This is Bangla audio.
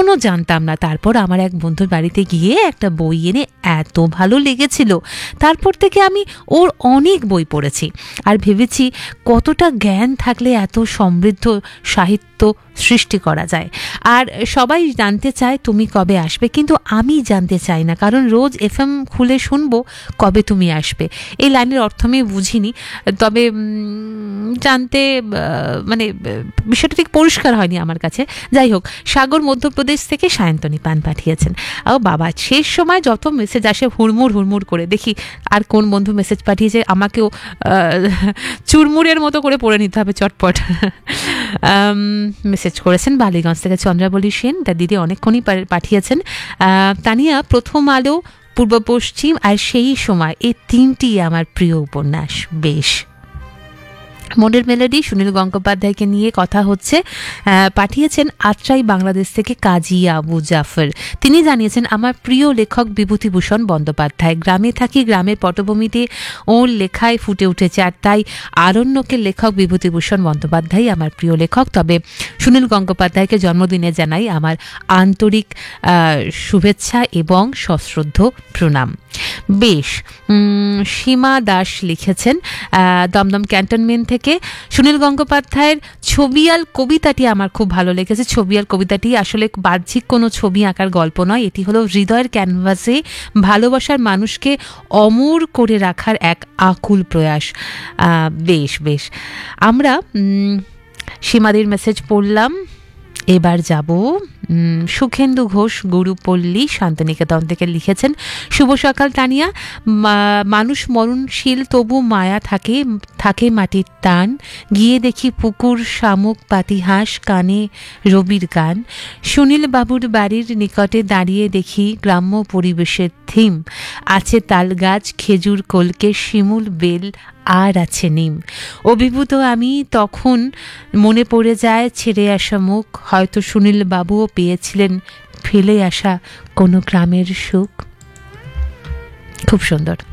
তখনও জানতাম না। তারপর আমার এক বন্ধুর বাড়িতে গিয়ে একটা বই এনে এত ভালো লেগেছিল, তারপর থেকে আমি ওর অনেক বই পড়েছি আর ভেবেছি কতটা জ্ঞান থাকলে এত সমৃদ্ধ সাহিত্য সৃষ্টি করা যায়। আর সবাই জানতে চায় তুমি কবে আসবে, কিন্তু আমি জানতে চাই না, কারণ রোজ এফএম খুলে শুনবো কবে তুমি আসবে। এই লাইনের অর্থ আমি বুঝিনি, তবে জানতে মানে বিষয়টা ঠিক পরিষ্কার হয়নি আমার কাছে। যাই হোক, সাগর মধ্যপ্রদেশ থেকে সায়ন্তনী পান পাঠিয়েছেন। ও বাবা, শেষ সময় যত মেসেজ আসে হুড়মুড় করে দেখি আর কোন বন্ধু মেসেজ পাঠিয়েছে, আমাকেও চুরমুরের মতো করে পড়ে নিতে হবে চটপট। মেসেজ করেছেন বালিগঞ্জ থেকে চন্দ্রাবলী সেন, তার দিদি অনেকক্ষণই পাঠিয়েছেন। তানিয়া, প্রথম আলো, পূর্ব পশ্চিম আর সেই সময়, এই তিনটি আমার প্রিয় উপন্যাস। বেশ, মনের মেলোডি সুনীল গঙ্গোপাধ্যায়কে নিয়ে কথা হচ্ছে, পাঠিয়েছেন আত্রাই বাংলাদেশ থেকে কাজী আবু জাফর। তিনি জানিয়েছেন আমার প্রিয় লেখক বিভূতিভূষণ বন্দ্যোপাধ্যায়। গ্রামে থাকি, গ্রামের পটভূমিতে ওর লেখায় ফুটে উঠেছে, আর তাই আরণ্যকের লেখক বিভূতিভূষণ বন্দ্যোপাধ্যায় আমার প্রিয় লেখক। তবে সুনীল গঙ্গোপাধ্যায়কে জন্মদিনে জানাই আমার আন্তরিক শুভেচ্ছা এবং সশ্রদ্ধ প্রণাম। বেশ, সীমা দাস লিখেছেন দমদম ক্যান্টনমেন্ট থেকে, সুনীল গঙ্গোপাধ্যায়ের ছবিয়াল কবিতাটি আমার খুব ভালো লেগেছে। ছবিয়াল কবিতাটি আসলে বাহ্যিক কোনো ছবি আঁকার গল্প নয়, এটি হলো হৃদয়ের ক্যানভাসে ভালোবাসার মানুষকে অমর করে রাখার এক আকুল প্রয়াস। বেশ, আমরা সীমাদির মেসেজ পড়লাম। এবার যাব সুখেন্দু ঘোষ গুরুপল্লী শান্তিনিকেতন থেকে লিখেছেন, শুভ সকাল তানিয়া। মানুষ মরণশীল, তবু মায়া থাকে মাটির টান। গিয়ে দেখি পুকুর, শামুক, পাতিহাঁস, কানে রবির গান। সুনীল বাবুর বাড়ির নিকটে দাঁড়িয়ে দেখি গ্রাম্য পরিবেশের থিম। আছে তাল গাছ, খেজুর, কলকে, শিমুল, বেল, আর আছে নিম। অভিভূত আমি তখন, মনে পড়ে যায় ছেড়ে আসা মুখ। হয়তো সুনীল বাবুও পেয়েছিলেন ফেলে আসা কোনো গ্রামের সুখ। খুব সুন্দর।